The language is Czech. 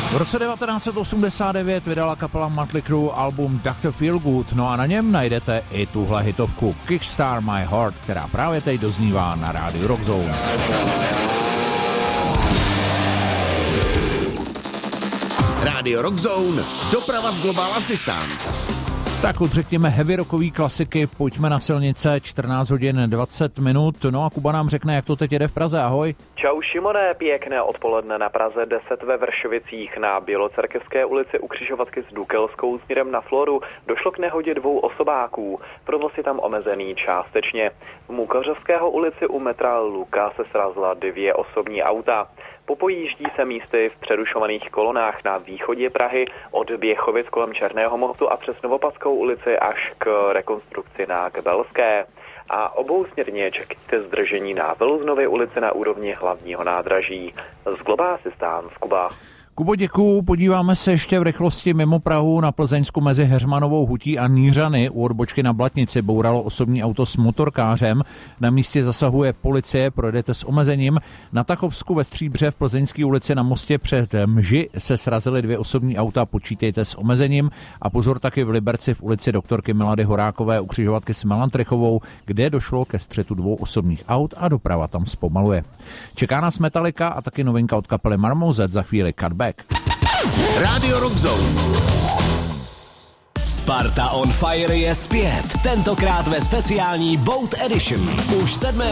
V roce 1989 vydala kapela Mötley Crüe album Dr. Feelgood, no a na něm najdete i tuhle hitovku Kickstart My Heart, která právě teď doznívá na rádiu Rock Zone. Rádio Rock Zone, doprava z Global Assistance. Tak řekněme heavy rockový klasiky, pojďme na silnice, 14 hodin 20 minut, no a Kuba nám řekne, jak to teď jede v Praze, ahoj. Čau Šimone, pěkné odpoledne na Praze 10 ve Vršovicích na Bělocerkevské ulici u křižovatky s Dukelskou směrem na Floru došlo k nehodě 2 osobáků, provoz je tam omezený částečně. V Mukařovského ulici u metra Luka se srazila 2 osobní auta. Popojíždí se místy v přerušovaných kolonách na východě Prahy od Běchovic kolem Černého mostu a přes Novopadskou ulici až k rekonstrukci na Kbelské. A obousměrně čekejte zdržení na Vilznově ulici na úrovni hlavního nádraží. Z Global Assistance, Kuba. Kubo, děkuju. Podíváme se ještě v rychlosti mimo Prahu na Plzeňsku mezi Heřmanovou hutí a Nířany. U odbočky na Blatnici bouralo osobní auto s motorkářem. Na místě zasahuje policie, projedete s omezením. Na Tachovsku ve Stříbře v Plzeňské ulici na mostě před Mži se srazily 2 osobní auta, počítejte s omezením. A pozor taky v Liberci v ulici doktorky Milady Horákové u křižovatky s Melantrichovou, kde došlo ke střetu 2 osobních aut a doprava tam zpomaluje. Čeká nás Metallica a taky novinka od kapely Marmozet, za chvíli Cutback. Rádio Rock Zone. Sparta on Fire je zpět, tentokrát ve speciální Boat Edition. Už 7.